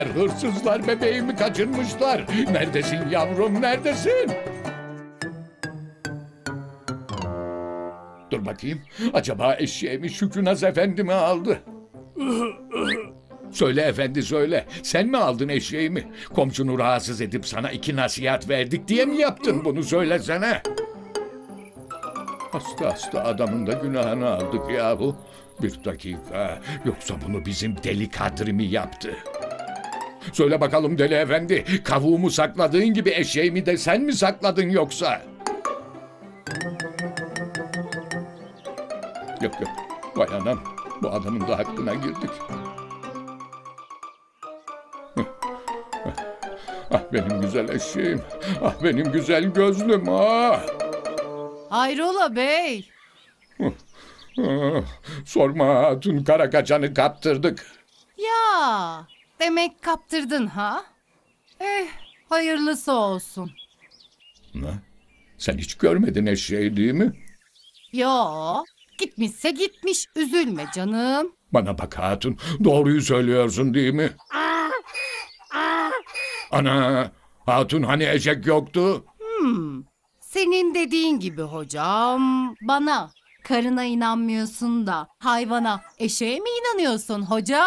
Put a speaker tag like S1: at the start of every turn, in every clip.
S1: Hırsızlar bebeğimi kaçırmışlar. Neredesin yavrum, neredesin? Dur bakayım. Acaba eşeğimi Şükrünaz Efendi mi aldı? Söyle efendi söyle. Sen mi aldın eşeğimi? Komşunu rahatsız edip sana 2 nasihat verdik diye mi yaptın bunu, söylesene. Hasta hasta adamın da günahını aldık yahu. Bir dakika. Yoksa bunu bizim deli Kadri mi yaptı? Söyle bakalım deli efendi. Kavuğumu sakladığın gibi eşeğimi de sen mi sakladın yoksa? Yok yok. Vay anam. Bu adamın da hakkına girdik. Ah benim güzel eşeğim. Ah benim güzel gözlüm. Ah.
S2: Hayrola bey?
S1: Ah, sorma hatun, kara kaçanı kaptırdık.
S2: Ya demek kaptırdın ha? Hayırlısı olsun.
S1: Ne? Sen hiç görmedin eşeği değil mi?
S2: Yo, gitmişse gitmiş, üzülme canım.
S1: Bana bak hatun, doğruyu söylüyorsun değil mi? Ana, hatun hani eşek yoktu?
S2: Senin dediğin gibi hocam. Bana, karına inanmıyorsun da hayvana, eşeğe mi inanıyorsun hoca?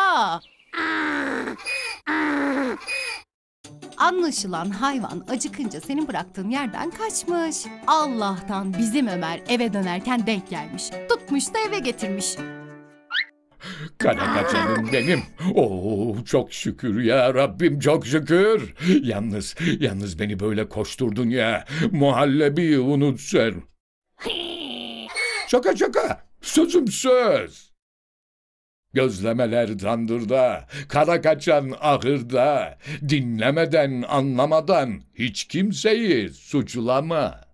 S2: Anlaşılan hayvan acıkınca senin bıraktığın yerden kaçmış. Allah'tan bizim Ömer eve dönerken denk gelmiş. Tutmuş da eve getirmiş.
S1: Kara kaçanım benim. Oo, çok şükür ya Rabbim, çok şükür. Yalnız beni böyle koşturdun ya. Muhallebiyi unut sen. Şaka şaka. Sözüm söz. Gözlemeler tandırda, kara kaçan ahırda, dinlemeden anlamadan hiç kimseyi suçlama.